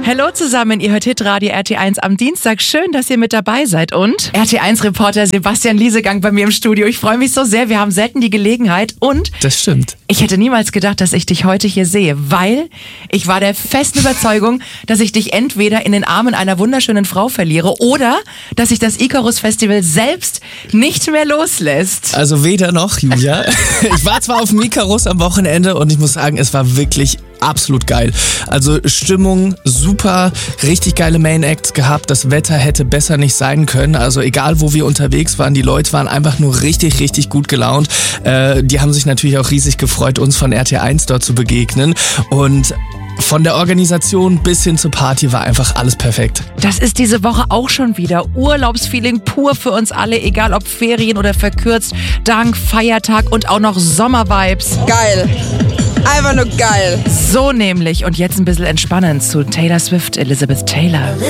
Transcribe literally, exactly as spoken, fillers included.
Hallo zusammen, ihr hört Hitradio R T eins am Dienstag. Schön, dass ihr mit dabei seid. Und R T eins-Reporter Sebastian Liesegang bei mir im Studio. Ich freue mich so sehr, wir haben selten die Gelegenheit. Und das stimmt. Ich hätte niemals gedacht, dass ich dich heute hier sehe, weil ich war der festen Überzeugung, dass ich dich entweder in den Armen einer wunderschönen Frau verliere oder dass sich das Icarus-Festival selbst nicht mehr loslässt. Also weder noch, Julia. Ich war zwar auf dem Icarus am Wochenende und ich muss sagen, es war wirklich absolut geil. Also Stimmung super, richtig geile Main Acts gehabt. Das Wetter hätte besser nicht sein können. Also egal, wo wir unterwegs waren, die Leute waren einfach nur richtig, richtig gut gelaunt. Äh, die haben sich natürlich auch riesig gefreut, uns von R T eins dort zu begegnen. Und von der Organisation bis hin zur Party war einfach alles perfekt. Das ist diese Woche auch schon wieder Urlaubsfeeling pur für uns alle, egal ob Ferien oder verkürzt, Dank, Feiertag und auch noch Sommervibes. Geil. Einfach nur geil. So nämlich. Und jetzt ein bisschen entspannend zu Taylor Swift, Elizabeth Taylor.